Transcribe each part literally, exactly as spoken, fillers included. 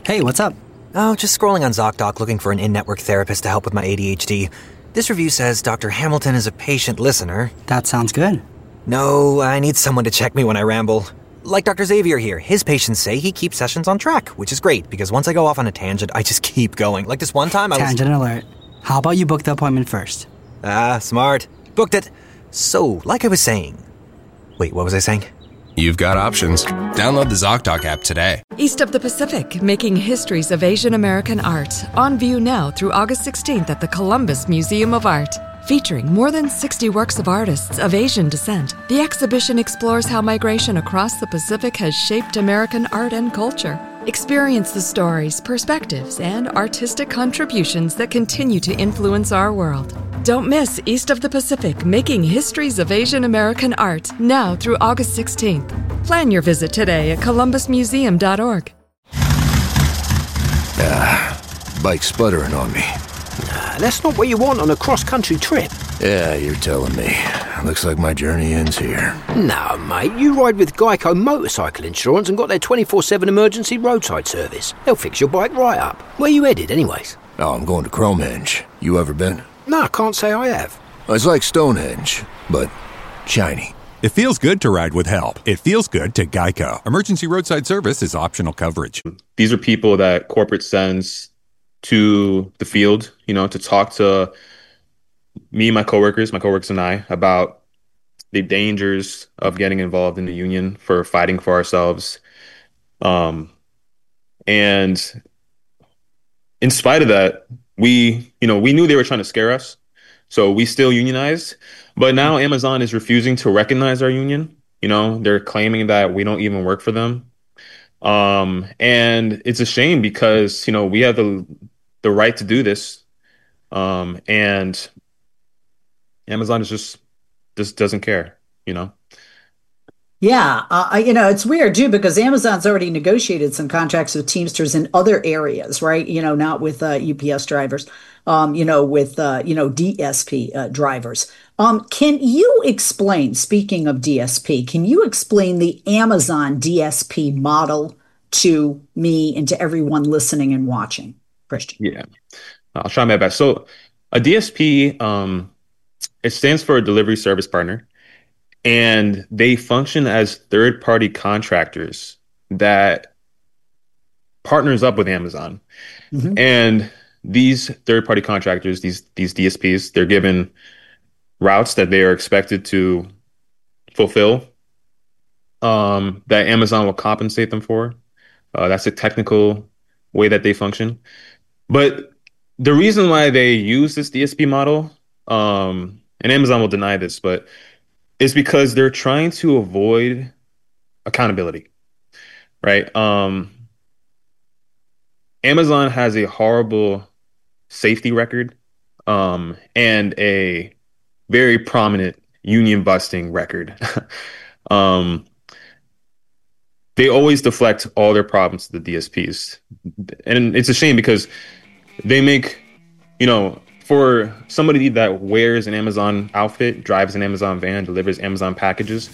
Hey, what's up? Oh, just scrolling on ZocDoc looking for an in-network therapist to help with my A D H D. This review says Doctor Hamilton is a patient listener. That sounds good. No, I need someone to check me when I ramble. Like Doctor Xavier here, his patients say he keeps sessions on track, which is great, because once I go off on a tangent, I just keep going. Like this one time I was... Tangent alert. How about you book the appointment first? Ah, smart. Booked it. So, like I was saying... Wait, what was I saying? You've got options. Download the ZocDoc app today. East of the Pacific, Making Histories of Asian American Art. On view now through August sixteenth at the Columbus Museum of Art. Featuring more than sixty works of artists of Asian descent, the exhibition explores how migration across the Pacific has shaped American art and culture. Experience the stories, perspectives, and artistic contributions that continue to influence our world. Don't miss East of the Pacific, Making Histories of Asian American Art, now through August sixteenth. Plan your visit today at columbus museum dot org. Ah, bike's sputtering on me. Nah, that's not what you want on a cross-country trip. Yeah, you're telling me. Looks like my journey ends here. No, mate, you ride with Geico Motorcycle Insurance and got their twenty-four seven emergency roadside service. They'll fix your bike right up. Where you headed, anyways? Oh, I'm going to Cromehenge. You ever been? No, I can't say I have. It's like Stonehenge, but shiny. It feels good to ride with help. It feels good to Geico. Emergency roadside service is optional coverage. These are people that corporate sends to the field, you know, to talk to me, my coworkers, my coworkers and I about the dangers of getting involved in the union for fighting for ourselves. Um, and in spite of that, we, you know, we knew they were trying to scare us. So we still unionized. But now Amazon is refusing to recognize our union. You know, they're claiming that we don't even work for them. Um, and it's a shame because, you know, we have the the right to do this. Um, and Amazon is just just doesn't care, you know? Yeah, uh, you know, it's weird too, because Amazon's already negotiated some contracts with Teamsters in other areas, right? You know, not with uh, U P S drivers, um, you know, with, uh, you know, D S P uh, drivers. Um, can you explain, speaking of D S P, can you explain the Amazon D S P model to me and to everyone listening and watching, Christian? Yeah, I'll try my best. So a D S P, um, it stands for a delivery service partner. And they function as third-party contractors that partners up with Amazon. Mm-hmm. And these third-party contractors, these these D S Ps, they're given routes that they are expected to fulfill um, that Amazon will compensate them for. Uh, that's a technical way that they function. But the reason why they use this D S P model, um, and Amazon will deny this, but is because they're trying to avoid accountability, right? Um, Amazon has a horrible safety record um, and a very prominent union busting record. um, they always deflect all their problems to the D S Ps. And it's a shame because they make, you know, for somebody that wears an Amazon outfit, drives an Amazon van, delivers Amazon packages,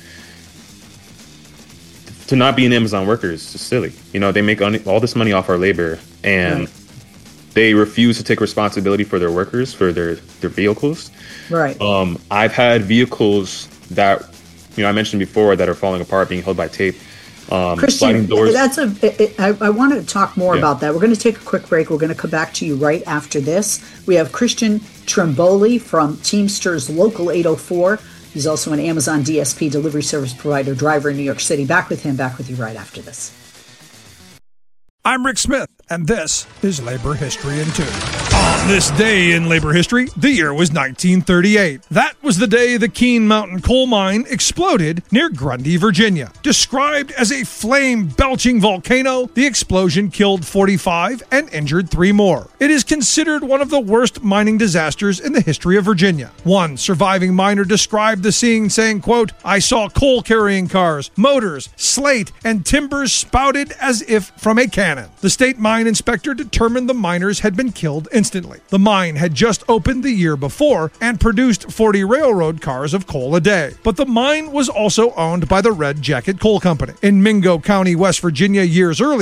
to not be an Amazon worker is just silly. You know, they make un- all this money off our labor, and right. they refuse to take responsibility for their workers, for their, their vehicles. Right. Um, I've had vehicles that, you know, I mentioned before that are falling apart, being held by tape. Um, Christian, that's a. It, I, I want to talk more yeah. about that. We're going to take a quick break. We're going to come back to you right after this. We have Christian Trimboli from Teamsters Local eight oh four. He's also an Amazon D S P delivery service provider driver in New York City. Back with him, back with you right after this. I'm Rick Smith, and this is Labor History in Two. On this day in labor history, the year was nineteen thirty-eight. That was the day the Keene Mountain coal mine exploded near Grundy, Virginia. Described as a flame-belching volcano, the explosion killed forty-five and injured three more. It is considered one of the worst mining disasters in the history of Virginia. One surviving miner described the scene saying, quote, "I saw coal-carrying cars, motors, slate, and timbers spouted as if from a cannon." The state mine inspector determined the miners had been killed instantly. The mine had just opened the year before and produced forty railroad cars of coal a day. But the mine was also owned by the Red Jacket Coal Company. In Mingo County, West Virginia, years earlier,